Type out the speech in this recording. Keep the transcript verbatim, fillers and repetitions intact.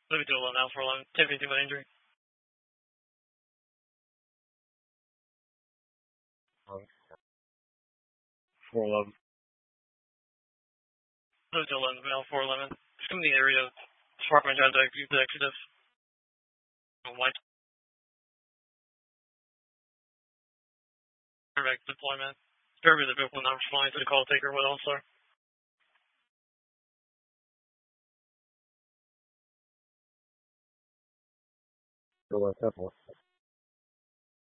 Let me do a low now for eleven. ten fifty one injury. four eleven. Let me do eleven now four eleven. Just come in the area. Spark my job to executive. White. Back deployment. Spare me the vehicle not responding to the call taker. What else, sir? Go on, ten four.